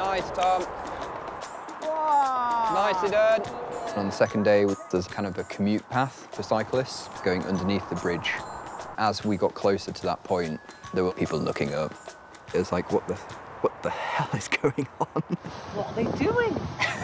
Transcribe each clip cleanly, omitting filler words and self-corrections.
Nice, Tom. Wow. Nicely done. On the second day, there's kind of a commute path for cyclists going underneath the bridge. As we got closer to that point, there were people looking up. It was like, what the hell is going on? What are they doing?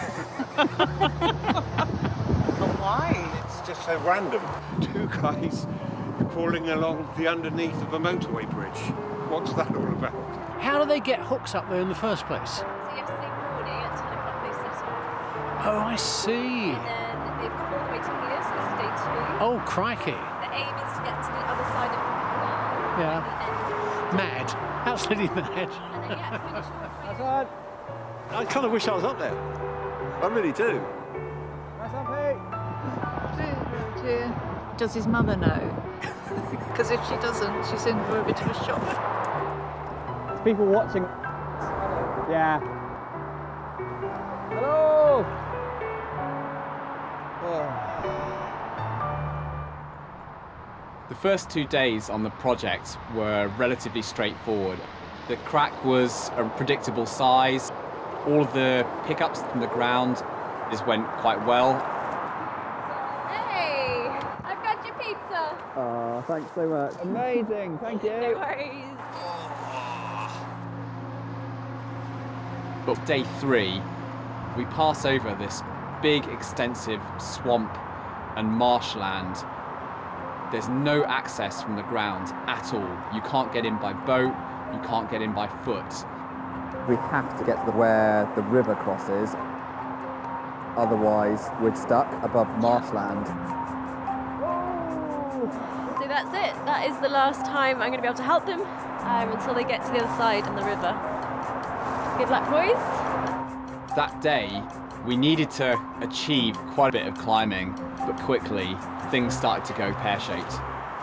But why? It's just so random. Two guys crawling along the underneath of a motorway bridge. What's that all about? How do they get hooks up there in the first place? So yesterday morning at 10 o'clock they set off. Oh, I see. And then they've come all the way to here, so this is day 2. Oh, crikey. The aim is to get to the other side of the canal. Yeah. By the end. Mad. Absolutely mad. And then, yeah, finish on the Right. I kind of wish I was up there. I really do. Oh dear. Does his mother know? Because if she doesn't, she's in for a bit of a shock. There's people watching. Yeah. Hello! The first 2 days on the project were relatively straightforward. The crack was a predictable size. All of the pickups from the ground just went quite well. Hey, I've got your pizza. Oh, thanks so much. Amazing, thank you. No worries. But day 3, we pass over this big, extensive swamp and marshland. There's no access from the ground at all. You can't get in by boat, you can't get in by foot. We have to get to where the river crosses, otherwise we're stuck above marshland. So that's it. That is the last time I'm going to be able to help them until they get to the other side in the river. Good luck, boys. That day, we needed to achieve quite a bit of climbing, but quickly things started to go pear-shaped.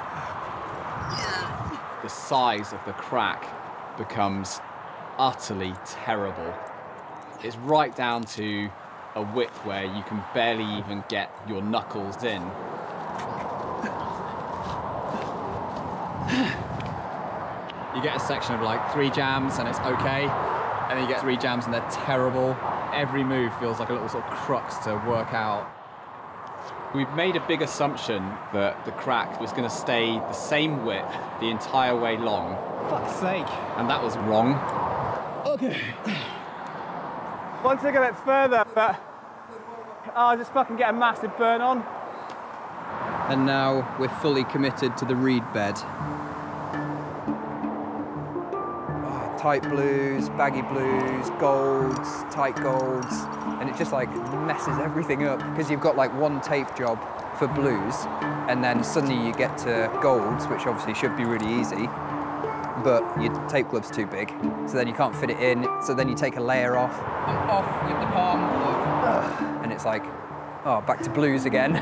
The size of the crack becomes utterly terrible. It's right down to a width where you can barely even get your knuckles in. You get a section of like 3 jams and it's okay, and then you get 3 jams and they're terrible. Every move feels like a little sort of crux to work out. We've made a big assumption that the crack was going to stay the same width the entire way long. Fuck's sake. And that was wrong. Okay. Want to go a bit further, but I'll just fucking get a massive burn on. And now we're fully committed to the reed bed. Oh, tight blues, baggy blues, golds, tight golds, and it just like messes everything up because you've got like one tape job for blues, and then suddenly you get to golds, which obviously should be really easy, but your tape glove's too big, so then you can't fit it in, so then you take a layer off, and off with the palm glove, and it's like, oh, back to blues again.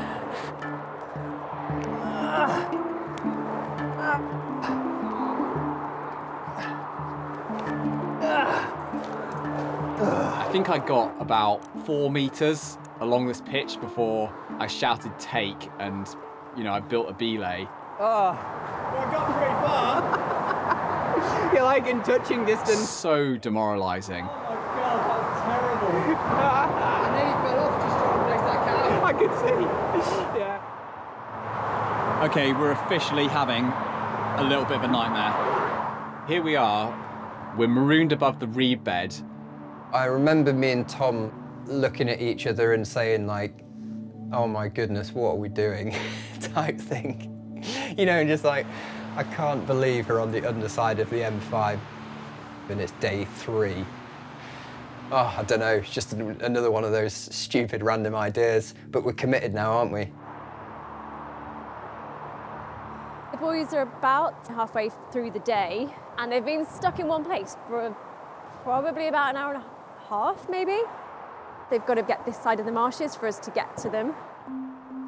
I think I got about 4 meters along this pitch before I shouted take and, you know, I built a belay. Oh, well, I got pretty far. You're like in touching distance. So demoralizing. Oh my God, that's terrible. I nearly fell off just trying to place that cow. I could see, yeah. Okay, we're officially having a little bit of a nightmare. Here we are, we're marooned above the reed bed. I remember me and Tom looking at each other and saying like, oh my goodness, what are we doing? type thing. You know, and just like, I can't believe we're on the underside of the M5 and it's day 3. Oh, I don't know, it's just another one of those stupid random ideas, but we're committed now, aren't we? The boys are about halfway through the day and they've been stuck in one place for probably about an hour and a half, maybe. They've got to get this side of the marshes for us to get to them.